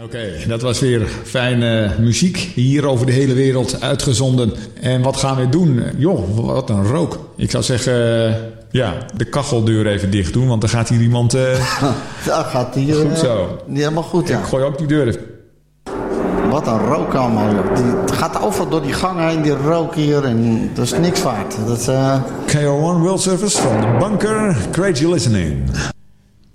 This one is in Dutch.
Oké, dat was weer fijne muziek hier over de hele wereld uitgezonden. En wat gaan we doen? Joh, wat een rook. Ik zou zeggen, de kacheldeur even dicht doen, want dan gaat hier iemand... Daar gaat hier... Goed zo. Helemaal goed, ja. Ik gooi ook die deur even. Wat een rook allemaal, joh. Het gaat overal door die gang heen, die rook hier. En dat is niks waard. KO1 World Service from the bunker. Crazy listening.